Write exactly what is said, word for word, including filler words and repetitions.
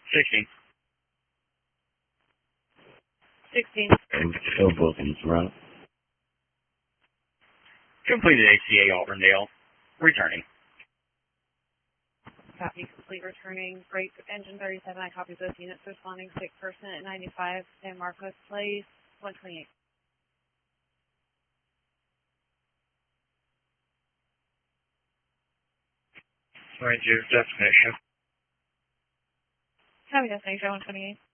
sixteen. sixteen. And show bookings route. Completed A C A Auburndale. Returning. Copy. Complete returning. Break engine thirty-seven. I copy both units responding. Sick person at ninety-five. San Marcos Place. one twenty-eight. Range of destination. Copy destination one twenty-eight.